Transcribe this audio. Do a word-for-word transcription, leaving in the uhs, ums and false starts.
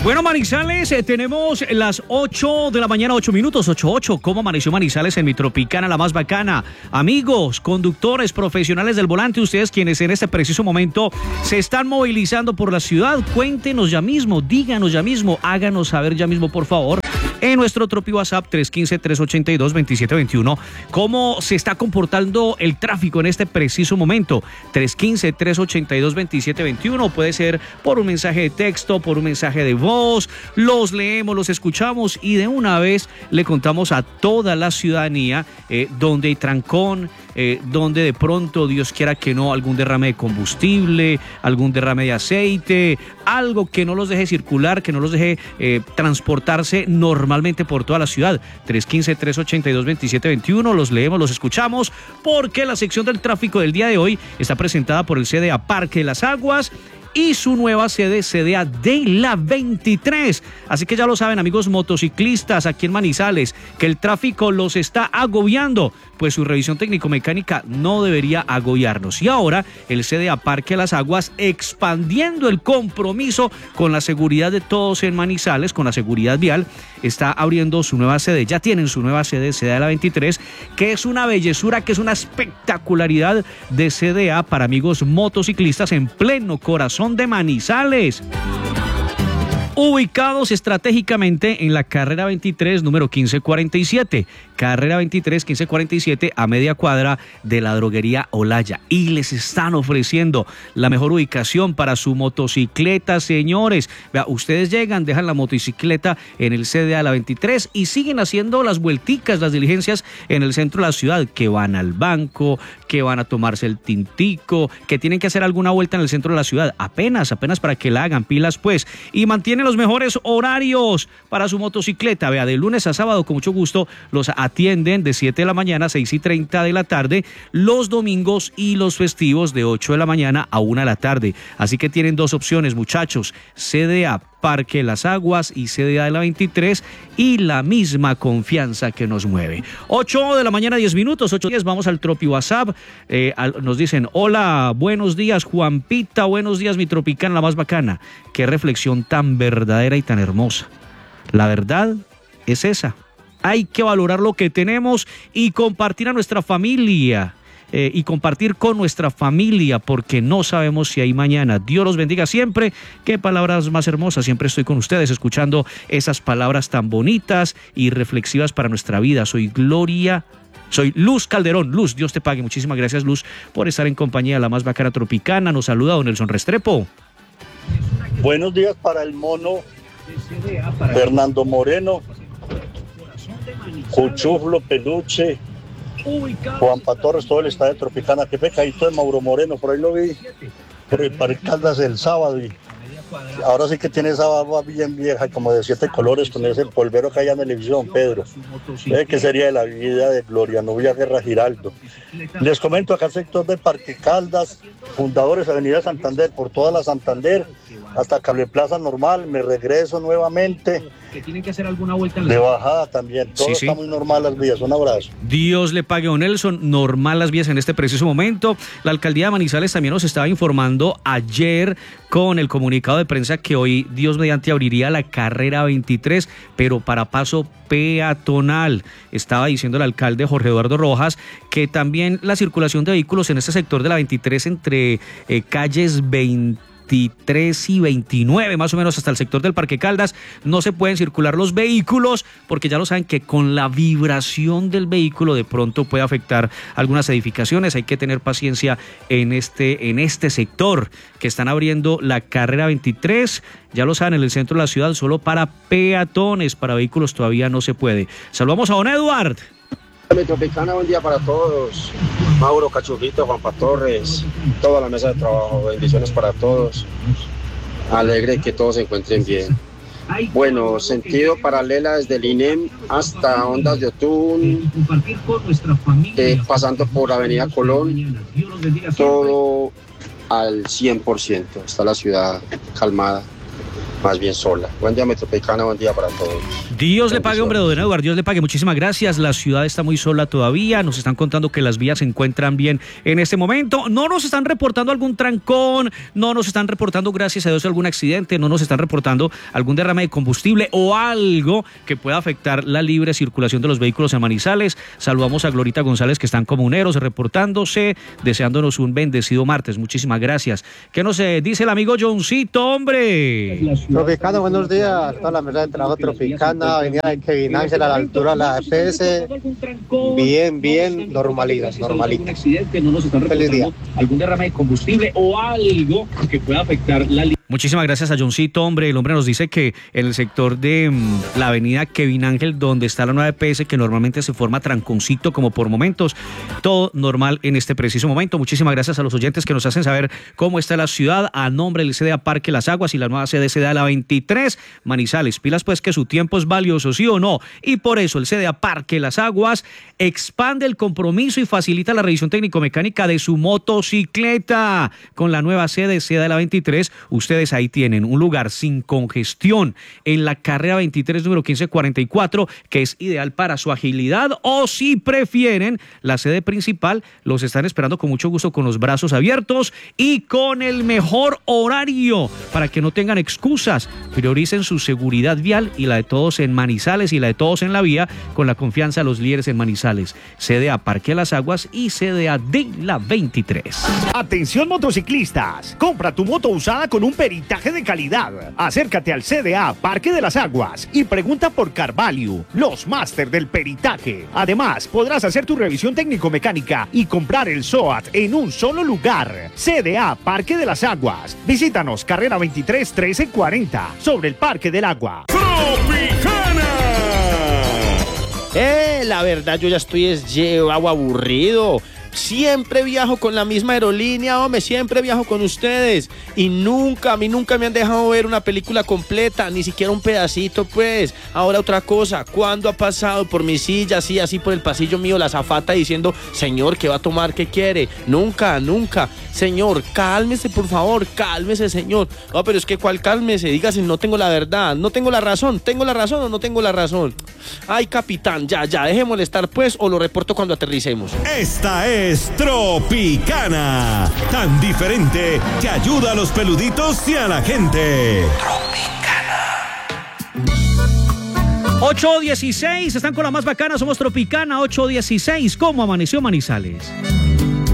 Bueno, Manizales, eh, tenemos las ocho de la mañana, ocho minutos, ocho ocho. ¿Cómo amaneció Manizales en mi Tropicana, la más bacana? Amigos, conductores, profesionales del volante, ustedes quienes en este preciso momento se están movilizando por la ciudad, cuéntenos ya mismo, díganos ya mismo, háganos saber ya mismo, por favor, en nuestro Tropi WhatsApp tres uno cinco, tres ocho dos, dos siete dos uno, cómo se está comportando el tráfico en este preciso momento. tres uno cinco, tres ocho dos, dos siete dos uno, puede ser por un mensaje de texto, por un mensaje de voz, los leemos, los escuchamos y de una vez le contamos a toda la ciudadanía eh, donde hay trancón, eh, donde de pronto, Dios quiera que no, algún derrame de combustible, algún derrame de aceite, algo que no los deje circular, que no los deje eh, transportarse normalmente por toda la ciudad. tres uno cinco, tres ocho dos, dos siete dos uno, los leemos, los escuchamos, porque la sección del tráfico del día de hoy está presentada por el C D A Parque de las Aguas y su nueva sede, C D A de la veintitrés. Así que ya lo saben, amigos motociclistas aquí en Manizales, que el tráfico los está agobiando, pues su revisión técnico-mecánica no debería agobiarnos. Y ahora el C D A Parque de las Aguas, expandiendo el compromiso con la seguridad de todos en Manizales, con la seguridad vial, está abriendo su nueva sede. Ya tienen su nueva sede, C D A de la veintitrés, que es una bellezura, que es una espectacularidad de C D A para amigos motociclistas en pleno corazón de Manizales. Ubicados estratégicamente en la carrera veintitrés, número quince cuarenta y siete. Carrera veintitrés, quince cuarenta y siete, a media cuadra de la droguería Olaya. Y les están ofreciendo la mejor ubicación para su motocicleta, señores. Vea, ustedes llegan, dejan la motocicleta en el C D A de la veintitrés y siguen haciendo las vuelticas, las diligencias en el centro de la ciudad, que van al banco, que van a tomarse el tintico, que tienen que hacer alguna vuelta en el centro de la ciudad. Apenas, apenas para que la hagan, pilas pues. Y mantienen los mejores horarios para su motocicleta. Vea, de lunes a sábado con mucho gusto los atienden de siete de la mañana a seis y treinta de la tarde, los domingos y los festivos de ocho de la mañana a una de la tarde. Así que tienen dos opciones, muchachos: C D A Parque de las Aguas y C D A de la veintitrés, y la misma confianza que nos mueve. ocho de la mañana, diez minutos, ocho diez, vamos al Tropi WhatsApp. Eh, al, nos dicen: hola, buenos días, Juanpita, buenos días, mi Tropicana, la más bacana. Qué reflexión tan verdadera y tan hermosa. La verdad es esa. Hay que valorar lo que tenemos y compartir a nuestra familia. Eh, y compartir con nuestra familia, porque no sabemos si hay mañana. Dios los bendiga siempre. Qué palabras más hermosas. Siempre estoy con ustedes escuchando esas palabras tan bonitas y reflexivas para nuestra vida. Soy Gloria, soy Luz Calderón. Luz, Dios te pague. Muchísimas gracias, Luz, por estar en compañía de la más bacana Tropicana. Nos saluda don Nelson Restrepo. Buenos días para el mono Fernando Moreno, Cuchuflo, Peluche, Juanpa Torres, todo el estadio Tropicana. Qué pecadito de Mauro Moreno, por ahí lo vi por el Parque Caldas el sábado, y ahora sí que tiene esa barba bien vieja, como de siete colores, con ese polvero que hay en la televisión, Pedro. ¿Eh? ¿Qué sería de la vida de Gloria Nubia Guerra Giraldo? Les comento acá el sector de Parque Caldas, Fundadores, Avenida Santander, por toda la Santander, hasta Cable Plaza normal, me regreso nuevamente. Que tienen que hacer alguna vuelta en la... de bajada también, todo sí, sí. Está muy normal las vías. Un abrazo. Dios le pague, don Nelson. Normal las vías en este preciso momento. La alcaldía de Manizales también nos estaba informando ayer con el comunicado de prensa que hoy, Dios mediante, abriría la carrera veintitrés, pero para paso peatonal. Estaba diciendo el alcalde Jorge Eduardo Rojas que también la circulación de vehículos en este sector de la veintitrés entre eh, calles veinte veintitrés y veintinueve, más o menos hasta el sector del Parque Caldas, no se pueden circular los vehículos, porque ya lo saben que con la vibración del vehículo de pronto puede afectar algunas edificaciones. Hay que tener paciencia en este, en este sector, que están abriendo la carrera veintitrés, ya lo saben, en el centro de la ciudad, solo para peatones, para vehículos todavía no se puede. Saludamos a don Eduard. Tropicana, buen día para todos. Mauro, Cachufito, Juanpa Torres, toda la mesa de trabajo, bendiciones para todos. Alegre que todos se encuentren bien. Bueno, sentido paralela desde el I N E M hasta Ondas de Otún, eh, pasando por Avenida Colón, todo al cien por ciento. Está la ciudad calmada. más bien sola. Buen día, Metropicana, buen día para todos. Dios le pague, hombre, don Eduardo, Dios le pague. Muchísimas gracias. La ciudad está muy sola todavía. Nos están contando que las vías se encuentran bien en este momento. No nos están reportando algún trancón, no nos están reportando, gracias a Dios, algún accidente, no nos están reportando algún derrame de combustible o algo que pueda afectar la libre circulación de los vehículos en Manizales. Saludamos a Glorita González, que están comuneros reportándose, deseándonos un bendecido martes. Muchísimas gracias. ¿Qué nos eh, dice el amigo Johncito, hombre? Tropicana, buenos días. Toda la mesa de trabajo Tropicana, avenida de Kevin Ángel a la altura de la E P S. Bien, bien, normalidad, normalita. Feliz día. Algún derrame de combustible o algo que pueda afectar la libre. Muchísimas gracias a Johncito, hombre. El hombre nos dice que en el sector de um, la avenida Kevin Ángel, donde está la nueva E P S, que normalmente se forma tranconcito como por momentos, todo normal en este preciso momento. Muchísimas gracias a los oyentes que nos hacen saber cómo está la ciudad a nombre del C D A Parque Las Aguas y la nueva sede C D A La veintitrés, Manizales. Pilas pues que su tiempo es valioso, ¿sí o no? Y por eso el C D A Parque Las Aguas expande el compromiso y facilita la revisión técnico-mecánica de su motocicleta. Con la nueva sede C D A La veintitrés, ustedes ahí tienen un lugar sin congestión en la carrera veintitrés, número quince cuarenta y cuatro, que es ideal para su agilidad, o si prefieren, la sede principal los están esperando con mucho gusto, con los brazos abiertos y con el mejor horario para que no tengan excusas. Prioricen su seguridad vial y la de todos en Manizales y la de todos en la vía, con la confianza de los líderes en Manizales. C D A Parque Las Aguas y C D A de la veintitrés. Atención, motociclistas, compra tu moto usada con un peritaje de calidad. Acércate al C D A Parque de las Aguas y pregunta por Carvalho, los máster del peritaje. Además, podrás hacer tu revisión técnico-mecánica y comprar el S O A T en un solo lugar. C D A Parque de las Aguas. Visítanos, carrera veintitrés trece cuarenta, sobre el Parque del Agua. ¡Tropicana! Eh, la verdad yo ya estoy es llevado aburrido. Siempre viajo con la misma aerolínea, hombre, siempre viajo con ustedes. Y nunca, a mí nunca me han dejado ver una película completa, ni siquiera un pedacito, pues. Ahora otra cosa, ¿cuándo ha pasado por mi silla, así, así por el pasillo mío, la azafata diciendo, señor, ¿qué va a tomar? ¿Qué quiere? Nunca, nunca. Señor, cálmese, por favor, cálmese, señor. No, pero es que ¿cuál cálmese? Dígase, no tengo la verdad, no tengo la razón, ¿tengo la razón o no tengo la razón? Ay, capitán, ya, ya, deje molestar, pues, o lo reporto cuando aterricemos. Esta es Es Tropicana, tan diferente que ayuda a los peluditos y a la gente. Tropicana. ocho dieciséis, están con la más bacana, somos Tropicana. Ocho dieciséis, ¿cómo amaneció Manizales?